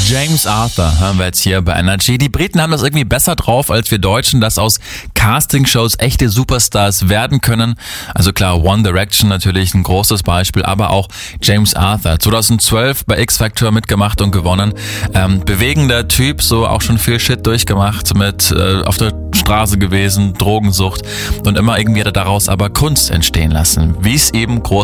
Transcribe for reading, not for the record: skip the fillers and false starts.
James Arthur hören wir jetzt hier bei Energy. Die Briten haben das irgendwie besser drauf als wir Deutschen, dass aus Castingshows echte Superstars werden können. Also klar, One Direction natürlich ein großes Beispiel, aber auch James Arthur. 2012 bei X Factor mitgemacht und gewonnen. Bewegender Typ, so auch schon viel Shit durchgemacht, mit auf der Straße gewesen, Drogensucht und immer irgendwie hat er daraus aber Kunst entstehen lassen, wie es eben groß